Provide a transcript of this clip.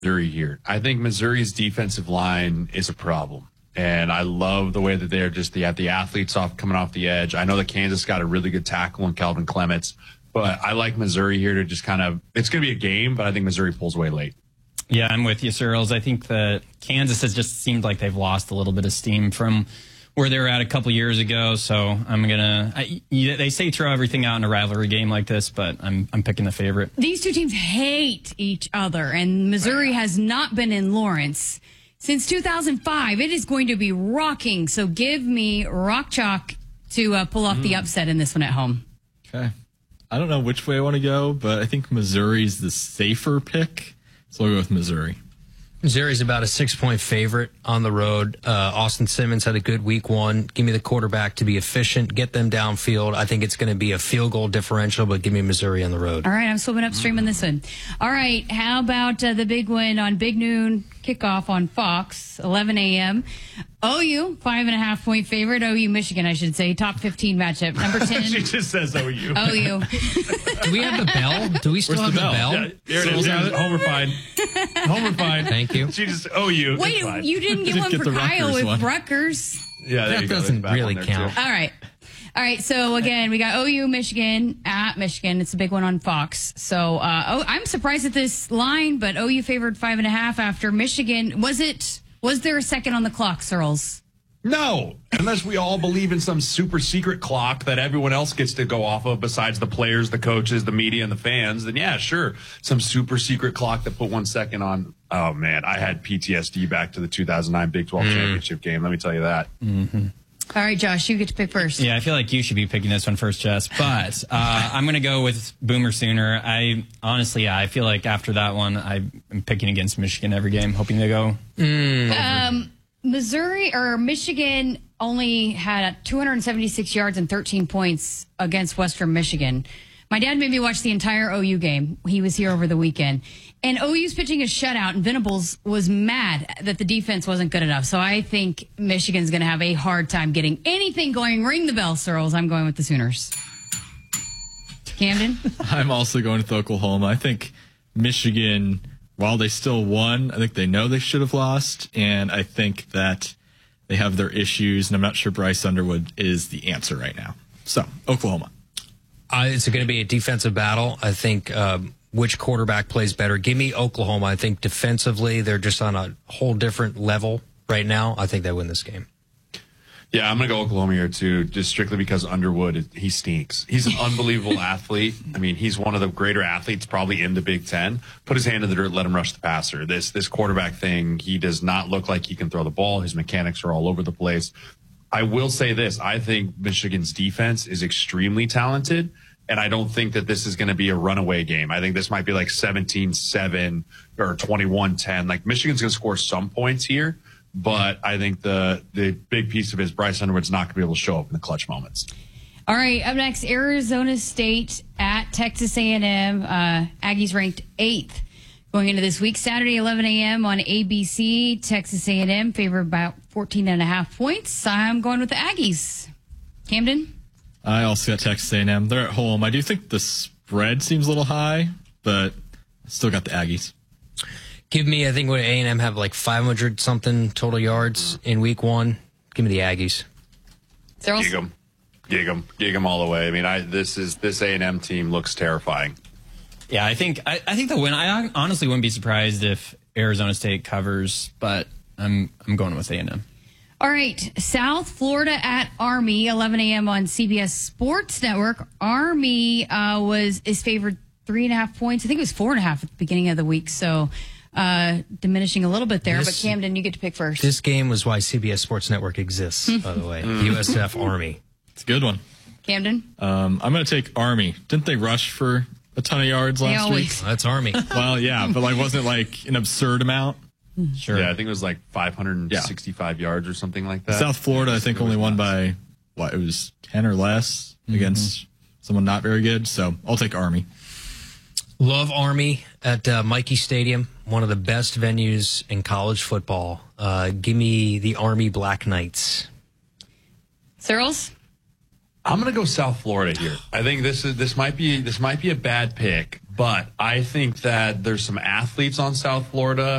Missouri here. I think Missouri's defensive line is a problem. And I love the way that they have the athletes coming off the edge. I know that Kansas got a really good tackle in Calvin Clements, but I like Missouri here to just it's going to be a game, but I think Missouri pulls away late. Yeah, I'm with you, Searles. I think that Kansas has just seemed like they've lost a little bit of steam from where they were at a couple years ago. So they say throw everything out in a rivalry game like this, but I'm picking the favorite. These two teams hate each other, and Missouri has not been in Lawrence since 2005. It is going to be rocking. So give me Rock Chalk to pull off the upset in this one at home. Okay. I don't know which way I want to go, but I think Missouri's the safer pick. So I'll go with Missouri. Missouri's about a 6-point favorite on the road. Austin Simmons had a good week 1. Give me the quarterback to be efficient, get them downfield. I think it's going to be a field goal differential, but give me Missouri on the road. All right, I'm swimming upstream on this one. All right, how about the big one on Big Noon kickoff on Fox, 11 a.m. OU, 5.5-point favorite. OU, Michigan, I should say. Top 15 matchup. Number 10. She just says OU. OU. Do we have the bell? Do we still have the bell? Yeah, here it is. Homer fine. Homer fine. Thank you. She just OU. Wait, you didn't get one for Kyle with Rutgers. Yeah, that doesn't really count. All right. So again, we got OU, Michigan at Michigan. It's a big one on Fox. So I'm surprised at this line, but OU favored 5.5 after Michigan. Was there a second on the clock, Searles? No, unless we all believe in some super secret clock that everyone else gets to go off of besides the players, the coaches, the media, and the fans, then yeah, sure. Some super secret clock that put 1 second on. Oh, man, I had PTSD back to the 2009 Big 12 championship game. Let me tell you that. Mm-hmm. All right, Josh, you get to pick first. Yeah, I feel like you should be picking this one first, Jess. But I'm going to go with Boomer Sooner. I feel like after that one, I'm picking against Michigan every game, hoping they go. Michigan only had 276 yards and 13 points against Western Michigan. My dad made me watch the entire OU game. He was here over the weekend. And OU's pitching a shutout, and Venables was mad that the defense wasn't good enough. So I think Michigan's going to have a hard time getting anything going. Ring the bell, Searles. I'm going with the Sooners. Camden? I'm also going with Oklahoma. I think Michigan, while they still won, I think they know they should have lost. And I think that they have their issues. And I'm not sure Bryce Underwood is the answer right now. So, Oklahoma. It's going to be a defensive battle. I think which quarterback plays better. Give me Oklahoma. I think defensively, they're just on a whole different level right now. I think they win this game. Yeah, I'm going to go Oklahoma here, too, just strictly because Underwood, he stinks. He's an unbelievable athlete. I mean, he's one of the greater athletes probably in the Big Ten. Put his hand in the dirt, let him rush the passer. This quarterback thing, he does not look like he can throw the ball. His mechanics are all over the place. I will say this. I think Michigan's defense is extremely talented, and I don't think that this is going to be a runaway game. I think this might be like 17-7 or 21-10. Like, Michigan's going to score some points here, but I think the big piece of it is Bryce Underwood's not going to be able to show up in the clutch moments. All right, up next, Arizona State at Texas A&M. Aggies ranked 8th going into this week. Saturday, 11 a.m. on ABC. Texas A&M favored about 14.5 points. I'm going with the Aggies. Camden? I also got Texas A&M. They're at home. I do think the spread seems a little high, but I still got the Aggies. Give me, I think, what A&M have like 500-something total yards in week 1. Give me the Aggies. Gig them all the way. I mean, this A&M team looks terrifying. Yeah, I think they'll win. I honestly wouldn't be surprised if Arizona State covers, but I'm going with A&M. All right, South Florida at Army, 11 a.m. on CBS Sports Network. Army is favored 3.5 points. I think it was 4.5 at the beginning of the week, so diminishing a little bit there. But Camden, you get to pick first. This game was why CBS Sports Network exists, by the way. USF Army. It's a good one. Camden? I'm going to take Army. Didn't they rush for a ton of yards last week? That's Army. Well, yeah, but wasn't it like an absurd amount? Sure. Yeah, I think it was like 565 yards or something like that. South Florida, I think, only won by, it was 10 or less against someone not very good. So I'll take Army. Love Army at Mikey Stadium, one of the best venues in college football. Give me the Army Black Knights. Searles? I'm going to go South Florida here. I think this might be a bad pick, But I think that there's some athletes on South Florida